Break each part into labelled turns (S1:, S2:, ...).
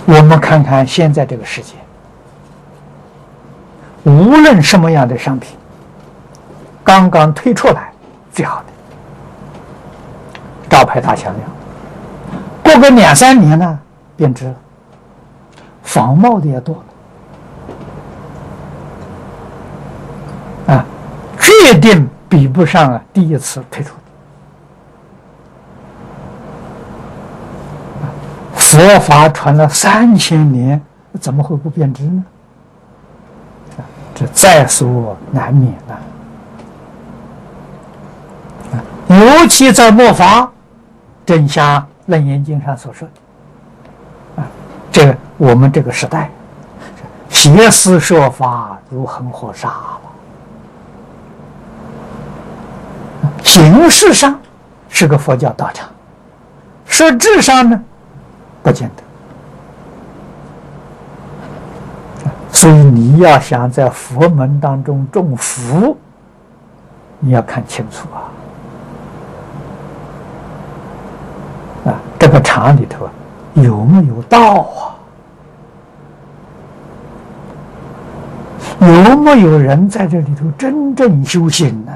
S1: 我们看看现在这个世界，无论什么样的商品，刚刚推出来最好的招牌大销量，过个2、3年呢变质了，仿冒的也多了，决定比不上第一次推出的。佛法传了3000年，怎么会不变质呢？这在所难免尤其在末法，正像《楞严经》上所说的，这个我们这个时代，邪思说法如恒河沙了。形式上是个佛教道场，实质上呢，不见得。所以你要想在佛门当中种福，你要看清楚这个场里头有没有道有没有人在这里头真正修行呢？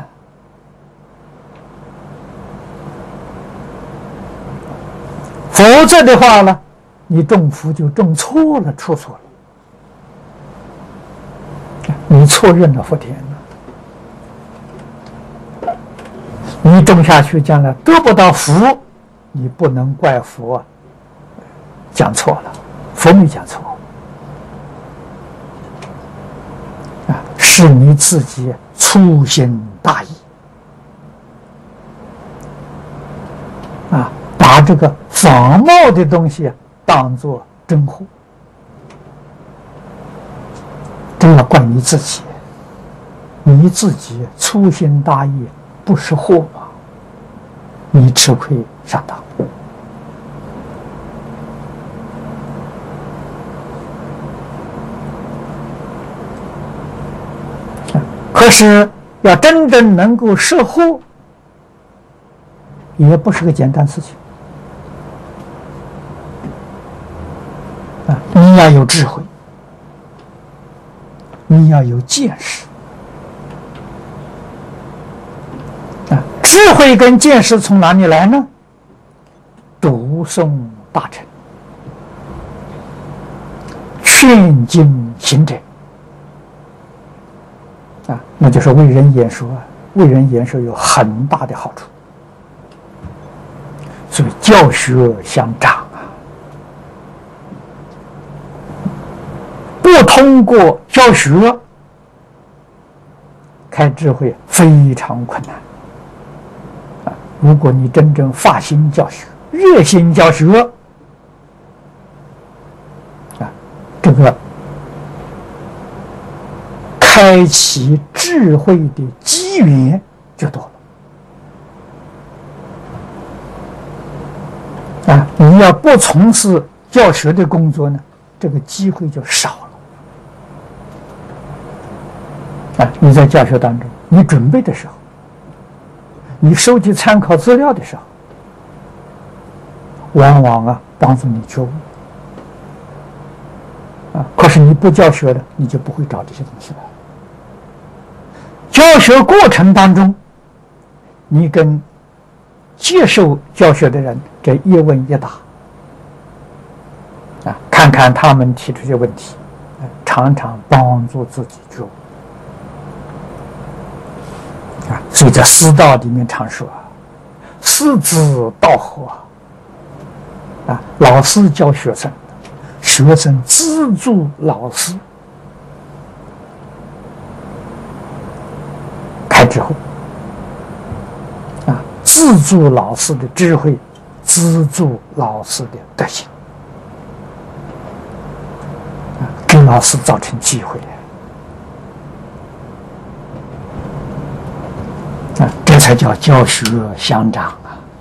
S1: 否则的话呢，你种福就种错了，出错了，你错认了福田了。你种下去，将来得不到福，你不能怪佛讲错了，佛没讲错，是你自己粗心大意把这个仿冒的东西当作真货，这要怪你自己，你自己粗心大意，不识货嘛，你吃亏上当。可是要真正能够识货，也不是个简单事情。你要有智慧，你要有见识。智慧跟见识从哪里来呢？读诵大乘，劝经行者，那就是为人演说为人演说有很大的好处。所以教学相长不通过教学开智慧非常困难如果你真正发心教学，热心教学这个开启智慧的机缘就多了你要不从事教学的工作呢，这个机会就少了你在教学当中，你准备的时候，你收集参考资料的时候，往往帮助你觉悟可是你不教学的，你就不会找这些东西了。教学过程当中，你跟接受教学的人这一问一答看看他们提出的问题，常常帮助自己觉悟所以在师道里面常说师子道合老师教学生，学生资助老师开智慧资助老师的智慧，资助老师的德行给老师造成机会这才叫教学相长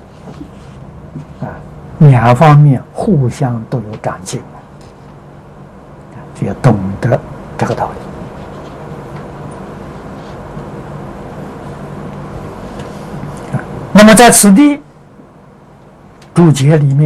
S1: 两方面互相都有长进就要懂得这个道理那么在此地注解里面